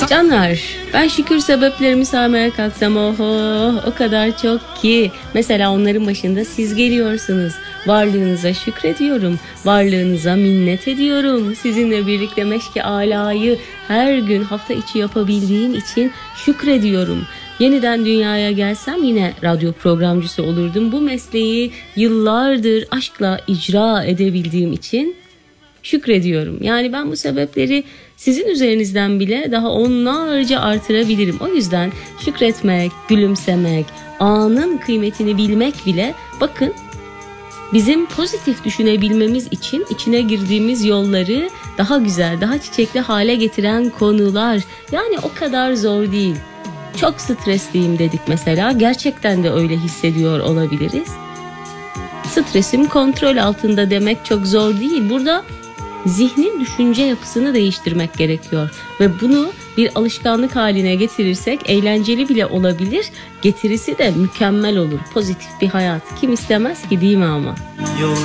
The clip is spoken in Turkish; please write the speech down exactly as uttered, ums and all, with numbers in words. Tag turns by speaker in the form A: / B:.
A: kalksan?
B: Canlar, ben şükür sebeplerimi saymaya kalksam oho o kadar çok ki. Mesela onların başında siz geliyorsunuz. Varlığınıza şükrediyorum. Varlığınıza minnet ediyorum. Sizinle birlikte meşki alayı her gün hafta içi yapabildiğim için şükrediyorum. Yeniden dünyaya gelsem yine radyo programcısı olurdum. Bu mesleği yıllardır aşkla icra edebildiğim için şükrediyorum. Yani ben bu sebepleri sizin üzerinizden bile daha onlarca artırabilirim. O yüzden şükretmek, gülümsemek, anın kıymetini bilmek bile bakın bizim pozitif düşünebilmemiz için içine girdiğimiz yolları daha güzel, daha çiçekli hale getiren konular. Yani o kadar zor değil. Çok stresliyim dedik mesela. Gerçekten de öyle hissediyor olabiliriz. Stresim kontrol altında demek çok zor değil. Burada zihnin düşünce yapısını değiştirmek gerekiyor. Ve bunu bir alışkanlık haline getirirsek eğlenceli bile olabilir. Getirisi de mükemmel olur. Pozitif bir hayat. Kim istemez ki, değil mi ama?